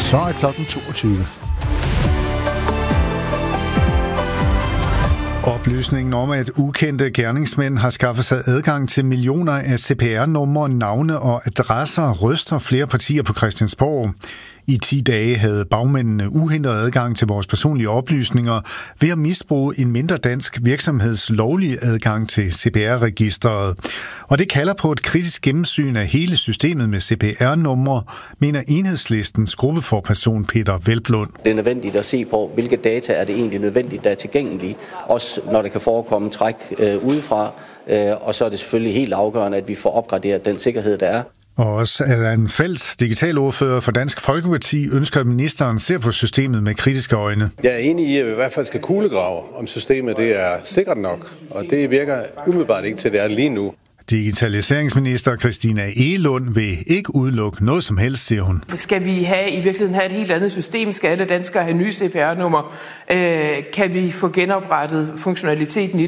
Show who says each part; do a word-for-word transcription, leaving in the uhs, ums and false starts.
Speaker 1: Så er klokken toogtyve. Oplysningen om, at ukendte gerningsmænd har skaffet sig adgang til millioner af C P R-numre, navne og adresser, ryster flere partier på Christiansborg. I ti dage havde bagmændene uhindret adgang til vores personlige oplysninger ved at misbruge en mindre dansk virksomheds lovlige adgang til C P R-registeret. Og det kalder på et kritisk gennemsyn af hele systemet med C P R-numre, mener Enhedslistens gruppeforperson Peter Velblund.
Speaker 2: Det er nødvendigt at se på, hvilke data er det egentlig nødvendigt, der er tilgængelige, også når der kan forekomme træk øh, udefra. Øh, og så er det selvfølgelig helt afgørende, at vi får opgraderet den sikkerhed, der er.
Speaker 1: Og også Allan Feldt, digitalordfører for Dansk Folkeparti, ønsker, at ministeren ser på systemet med kritiske øjne.
Speaker 3: Jeg er enig i, at vi i hvert fald skal kuglegrave, om systemet det er sikkert nok, og det virker umiddelbart ikke til, det er lige nu.
Speaker 1: Digitaliseringsminister Christina Egelund vil ikke udelukke noget som helst, siger hun.
Speaker 4: Skal vi have, i virkeligheden have et helt andet system? Skal alle danskere have nye C P R-nummer? Øh, kan vi få genoprettet funktionaliteten i